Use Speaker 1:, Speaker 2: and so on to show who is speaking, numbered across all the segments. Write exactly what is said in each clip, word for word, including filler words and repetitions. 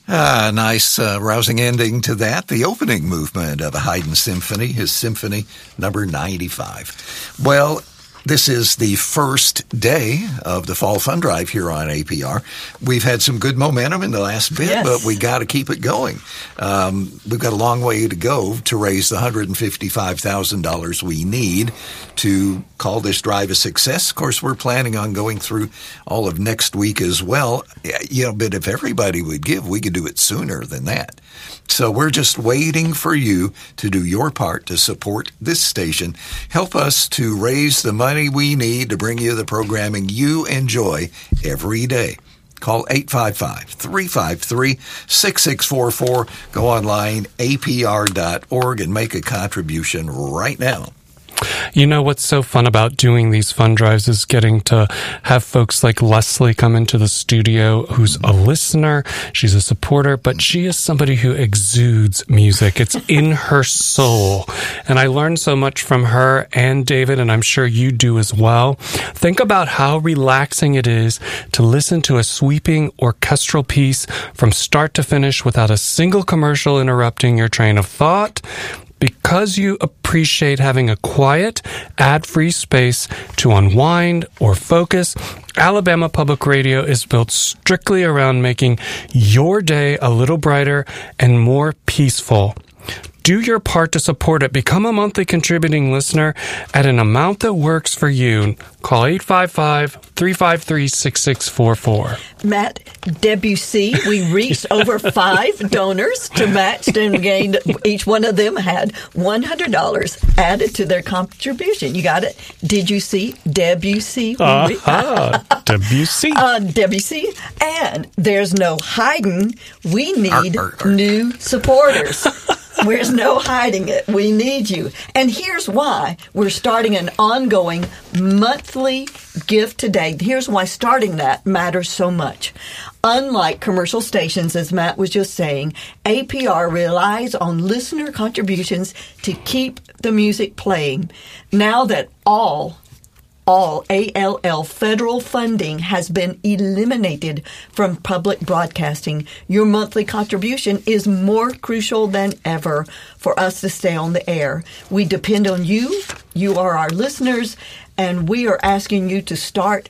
Speaker 1: Ah, nice, uh, rousing ending to that. The opening movement of a Haydn symphony, his symphony number ninety-five. Well, this is the first day of the Fall Fund Drive here on A P R. We've had some good momentum in the last bit, yes. but we got to keep it going. Um, we've got a long way to go to raise the one hundred fifty-five thousand dollars we need to call this drive a success. Of course, we're planning on going through all of next week as well. You know, but if everybody would give, we could do it sooner than that. So we're just waiting for you to do your part to support this station. Help us to raise the money we need to bring you the programming you enjoy every day. Call eight five five, three five three, six six four four. Go online, A P R dot org, and make a contribution right now.
Speaker 2: You know what's so fun about doing these fund drives is getting to have folks like Leslie come into the studio who's a listener, she's a supporter, but she is somebody who exudes music. It's in her soul. And I learned so much from her and David, and I'm sure you do as well. Think about how relaxing it is to listen to a sweeping orchestral piece from start to finish without a single commercial interrupting your train of thought. Because you appreciate having a quiet, ad-free space to unwind or focus, Alabama Public Radio is built strictly around making your day a little brighter and more peaceful. Do your part to support it. Become a monthly contributing listener at an amount that works for you. Call eight five five, three five three, six six four four.
Speaker 3: Matt Debussy, we reached over five donors to match and gained. Each one of them had one hundred dollars added to their contribution. You got it? Did you see Debussy?
Speaker 2: Uh-huh. Debussy.
Speaker 3: Uh, Debussy. And there's no hiding. We need arr, arr, arr. new supporters. There's no hiding it. We need you. And here's why. We're starting an ongoing monthly gift today. Here's why starting that matters so much. Unlike commercial stations, as Matt was just saying, A P R relies on listener contributions to keep the music playing. Now that all All A L L federal funding has been eliminated from public broadcasting, your monthly contribution is more crucial than ever for us to stay on the air. We depend on you. You are our listeners, and we are asking you to start,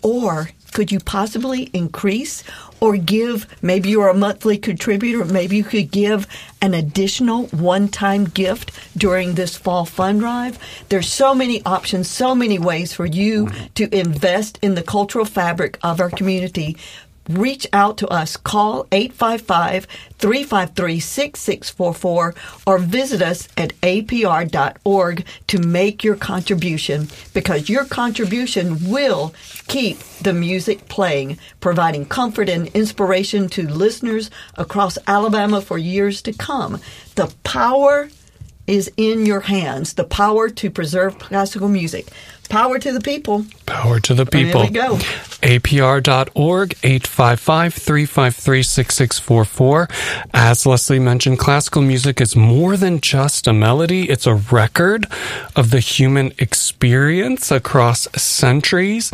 Speaker 3: or could you possibly increase or give? Maybe you're a monthly contributor. Maybe you could give an additional one-time gift during this fall fund drive. There's so many options, so many ways for you to invest in the cultural fabric of our community. Reach out to us. Call eight five five, three five three, six six four four or visit us at A P R dot org to make your contribution, because your contribution will keep the music playing, providing comfort and inspiration to listeners across Alabama for years to come. The power is in your hands, the power to preserve classical music. Power to the people.
Speaker 2: Power to the people.
Speaker 3: There we go.
Speaker 2: A P R dot org, eight five five, three five three, six six four four. As Leslie mentioned, classical music is more than just a melody. It's a record of the human experience across centuries.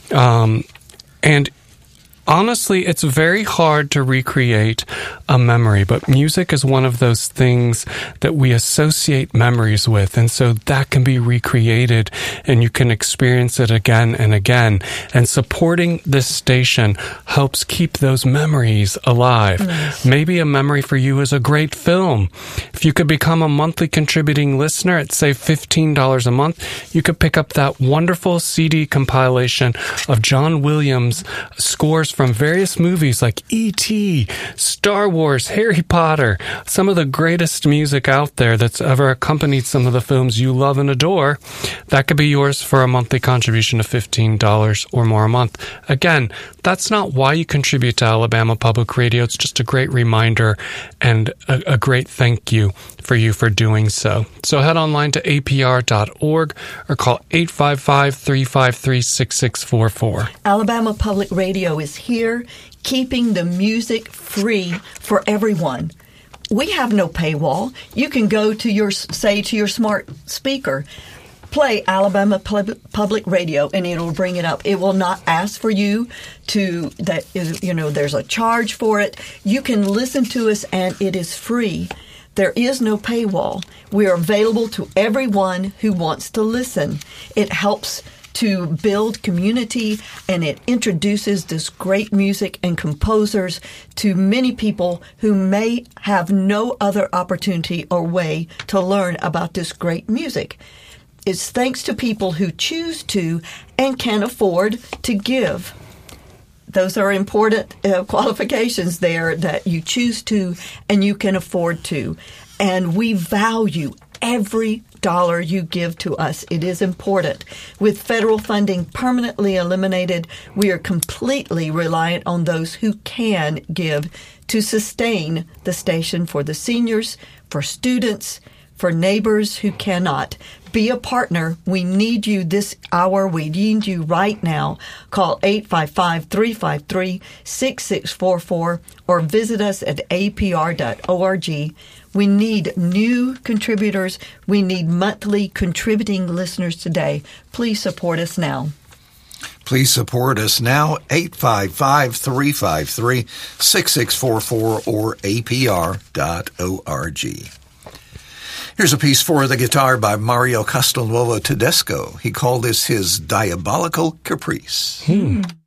Speaker 2: Um, and honestly, it's very hard to recreate a memory, but music is one of those things that we associate memories with, and so that can be recreated, and you can experience it again and again. And supporting this station helps keep those memories alive. Yes. Maybe a memory for you is a great film. If you could become a monthly contributing listener at, say, fifteen dollars a month, you could pick up that wonderful C D compilation of John Williams scores from various movies like E T, Star Wars, Harry Potter, some of the greatest music out there that's ever accompanied some of the films you love and adore. That could be yours for a monthly contribution of fifteen dollars or more a month. Again, that's not why you contribute to Alabama Public Radio. It's just a great reminder and a, a great thank you for you for doing so. So head online to A P R dot org or call eight five five, three five three, six six four four.
Speaker 3: Alabama Public Radio is here, keeping the music free for everyone. We have no paywall. You can go to your, say, to your smart speaker, play Alabama Public Radio, and it'll bring it up. It will not ask for you to, that is, you know, there's a charge for it. You can listen to us, and it is free. There is no paywall. We are available to everyone who wants to listen. It helps to build community, and it introduces this great music and composers to many people who may have no other opportunity or way to learn about this great music. It's thanks to people who choose to and can afford to give. Those are important uh, qualifications there, that you choose to and you can afford to. And we value every dollar you give to us. It is important. With federal funding permanently eliminated, we are completely reliant on those who can give to sustain the station for the seniors, for students, for neighbors who cannot. Be a partner. We need you this hour. We need you right now. Call eight five five, three five three, six six four four or visit us at a p r dot org. We need new contributors. We need monthly contributing listeners today. Please support us now.
Speaker 1: Please support us now, eight five five, three five three, six six four four or a p r dot org. Here's a piece for the guitar by Mario Castelnuovo Tedesco. He called this his Diabolical Caprice.
Speaker 2: Hmm.